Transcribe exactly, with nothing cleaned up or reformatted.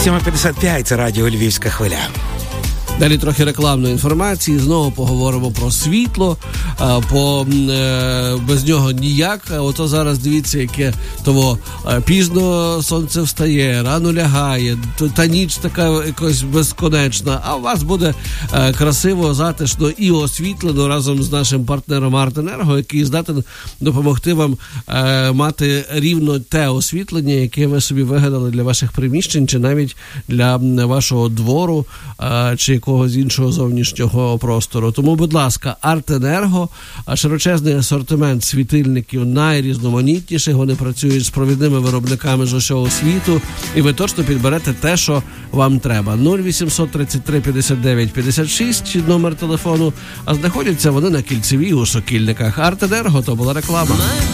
сьома п'ятдесят п'ять, це радіо Львівська хвиля. Далі трохи рекламної інформації, знову поговоримо про світло, по, без нього ніяк. Ото зараз дивіться, яке того пізно сонце встає, рано лягає, та ніч така якось безконечна, а у вас буде красиво, затишно і освітлено разом з нашим партнером Артенерго, який здатен допомогти вам мати рівно те освітлення, яке ви собі вигадали для ваших приміщень, чи навіть для вашого двору, чи якогось іншого зовнішнього простору. Тому, будь ласка, Артенерго, широчезний асортимент світильників найрізноманітніших, вони працюють з провідними виробниками з усього світу, і ви точно підберете те, що вам треба. нуль вісімсот тридцять три п'ятдесят дев'ять п'ятдесят шість номер телефону, а знаходяться вони на Кільцевій у Сокільниках. Артенерго, то була реклама.